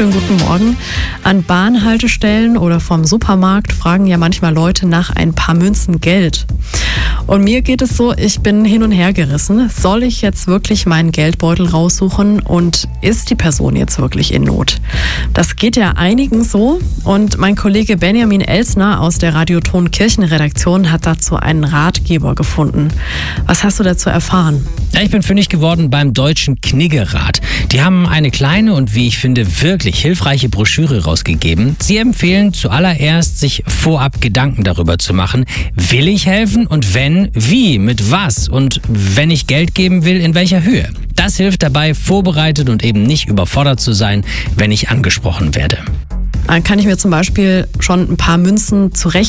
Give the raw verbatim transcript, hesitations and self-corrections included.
wunderschönen guten Morgen. An Bahnhaltestellen oder vom Supermarkt fragen ja manchmal Leute nach ein paar Münzen Geld. Und mir geht es so, ich bin hin und her gerissen. Soll ich jetzt wirklich meinen Geldbeutel raussuchen und ist die Person jetzt wirklich in Not? Das geht ja einigen so und mein Kollege Benjamin Elsner aus der Radioton Kirchenredaktion hat dazu einen Ratgeber gefunden. Was hast du dazu erfahren? Ja, ich bin fündig geworden beim Deutschen Kniggerat. Die haben eine kleine und wie ich finde wirklich hilfreiche Broschüre rausgegeben. Sie empfehlen zuallererst, sich vorab Gedanken darüber zu machen, will ich helfen und wenn, wie, mit was und wenn ich Geld geben will, in welcher Höhe. Das hilft dabei, vorbereitet und eben nicht überfordert zu sein, wenn ich angesprochen werde. Dann kann ich mir zum Beispiel schon ein paar Münzen zurecht